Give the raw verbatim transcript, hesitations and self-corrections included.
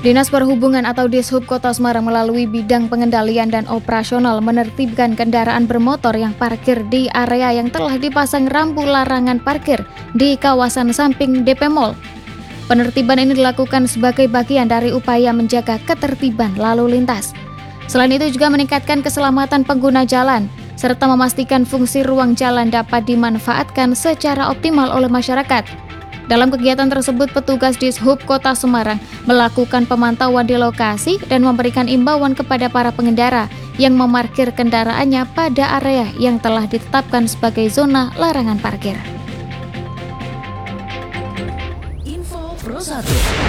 Dinas Perhubungan atau Dishub Kota Semarang melalui bidang pengendalian dan operasional menertibkan kendaraan bermotor yang parkir di area yang telah dipasang rambu larangan parkir di kawasan samping D P Mall. Penertiban ini dilakukan sebagai bagian dari upaya menjaga ketertiban lalu lintas. Selain itu juga meningkatkan keselamatan pengguna jalan, serta memastikan fungsi ruang jalan dapat dimanfaatkan secara optimal oleh masyarakat. Dalam kegiatan tersebut, petugas Dishub Kota Semarang melakukan pemantauan di lokasi dan memberikan imbauan kepada para pengendara yang memarkir kendaraannya pada area yang telah ditetapkan sebagai zona larangan parkir. Info Pro satu.